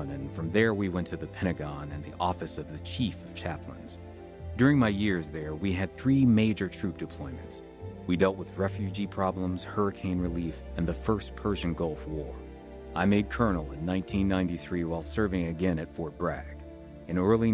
One, and from there we went to the Pentagon and the Office of the Chief of Chaplains. During my years there, we had 3 major troop deployments. We dealt with refugee problems, hurricane relief, and the First Persian Gulf War. I made colonel in 1993 while serving again at Fort Bragg. In early